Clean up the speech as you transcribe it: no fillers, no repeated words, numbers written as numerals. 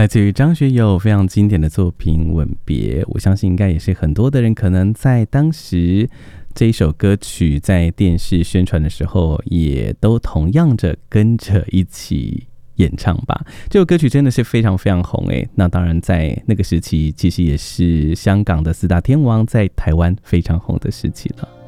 来自于张学友非常经典的作品《吻别》，我相信应该也是很多的人可能在当时这一首歌曲在电视宣传的时候，也都同样着跟着一起演唱吧。这首歌曲真的是非常非常红诶，那当然在那个时期，其实也是香港的四大天王在台湾非常红的时期了。